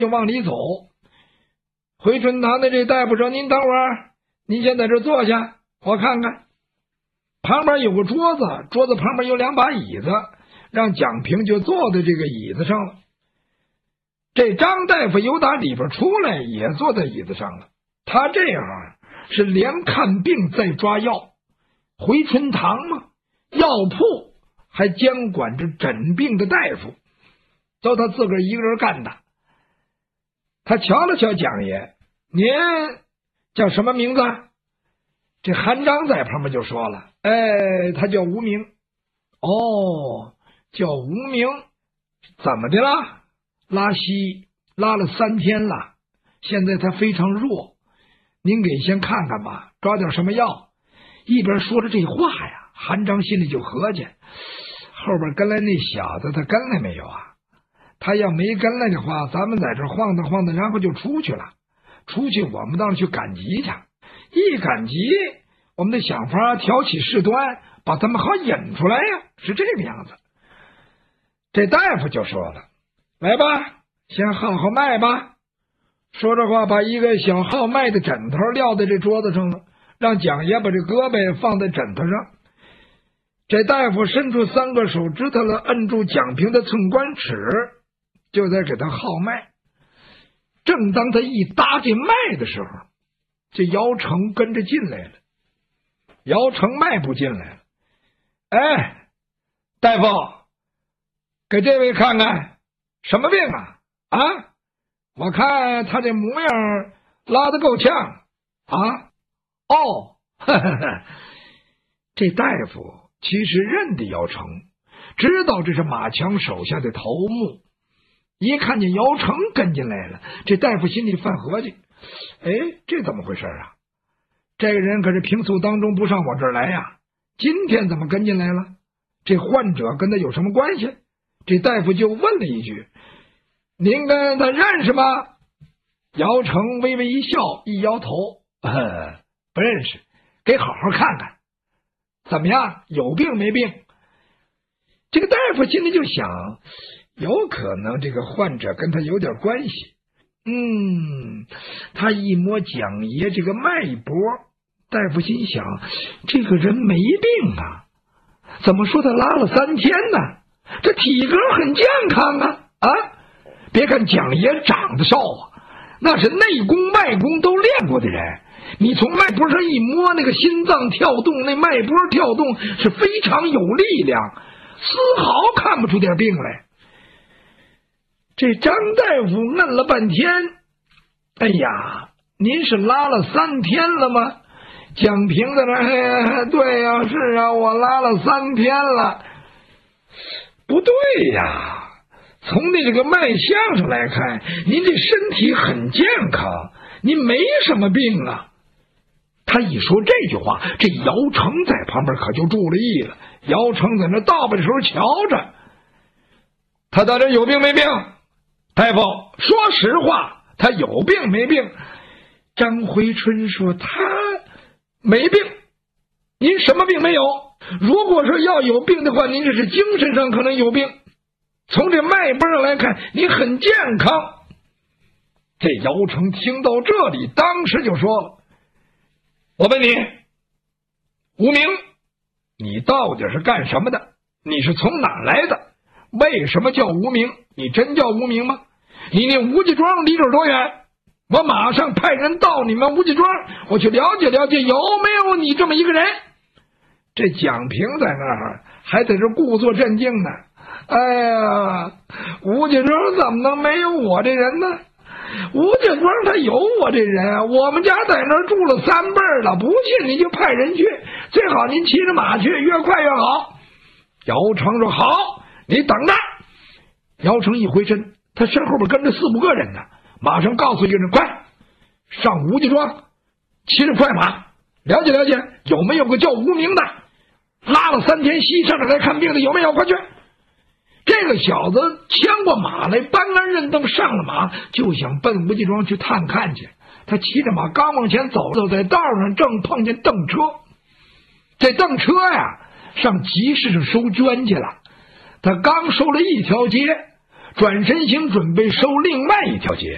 就往里走。回春堂的这大夫说：“您等会儿，您先在这坐下，我看看。”旁边有个桌子，桌子旁边有2把椅子，让蒋平就坐在这个椅子上了。这张大夫由打里边出来，也坐在椅子上了。他这样是连看病再抓药，回春堂嘛，药铺还监管着诊病的大夫，都他自个儿一个人干的。他瞧了瞧蒋爷：“您叫什么名字？”这韩章在旁边就说了：“他叫无名。”“哦，叫无名，怎么的了？”“拉稀拉了3天了，现在他非常弱，您给先看看吧，抓点什么药。”一边说着这话呀，韩章心里就合计，后边跟来那小子他跟来没有啊？他要没跟来的话，咱们在这晃荡晃荡，然后就出去了。出去我们倒是去赶集去，一赶集我们得想法挑起事端，把他们好引出来呀，是这个样子。这大夫就说了：“来吧，先号号脉吧。”说这话，把一个小号脉的枕头撂在这桌子上了，让蒋爷把这胳膊放在枕头上。这大夫伸出3个手指头来，摁住蒋平的寸关尺，就在给他号脉。正当他一搭这脉的时候，这姚成跟着进来了。姚成迈步进来了：“哎，大夫，给这位看看，什么病啊？啊，我看他这模样拉得够呛啊。”“哦，呵呵呵。”这大夫其实认得姚成，知道这是马强手下的头目。一看见姚成跟进来了，这大夫心里犯合计：“这怎么回事啊？这个人可是平素当中不上我这儿来呀，今天怎么跟进来了？这患者跟他有什么关系？”这大夫就问了一句：“您跟他认识吗？”姚成微微一笑，一摇头：“不认识，给好好看看。怎么样，有病没病？”这个大夫心里就想，有可能这个患者跟他有点关系。他一摸蒋爷这个脉搏，大夫心想，这个人没病啊，怎么说他拉了3天呢？这体格很健康啊！别看蒋爷长得瘦啊，那是内功外功都练过的人。你从脉搏上一摸，那个心脏跳动，那脉搏跳动是非常有力量，丝毫看不出点病来。这张大夫问了半天：“哎呀，您是拉了3天了吗？”蒋平在那：“对呀，是啊，我拉了3天了。”“不对呀，从你这个脉象上来看，您这身体很健康，您没什么病啊。”他一说这句话，这姚成在旁边可就注了意了。姚成在那倒背的时候瞧着他，到底有病没病？大夫，说实话，他有病没病？张回春说：“他没病。”“您什么病没有？如果说要有病的话，您这是精神上可能有病。从这脉搏上来看，您很健康。”这姚成听到这里，当时就说了：“我问你，无名，你到底是干什么的？你是从哪来的？为什么叫无名？你真叫无名吗？你那吴家庄离这儿多远？我马上派人到你们吴家庄，我去了解了解有没有你这么一个人。”这蒋平在那儿还在这故作镇静呢。“哎呀，吴家庄怎么能没有我这人呢？吴家庄他有我这人，我们家在那儿住了3辈了，不信你就派人去，最好您骑着马去，越快越好。”姚成说：“好，你等着。”姚成一回身，他身后边跟着4、5个人呢，马上告诉一个人：“快上吴家庄，骑着快马了解了解有没有个叫无名的，拉了3天稀上这来看病的有没有，快去。”这个小子牵过马来，搬鞍认凳上了马，就想奔吴家庄去探看去。他骑着马刚往前走，走在道上正碰见邓车。这邓车呀，上集市上收捐去了。他刚收了1条街，转身行准备收另外1条街。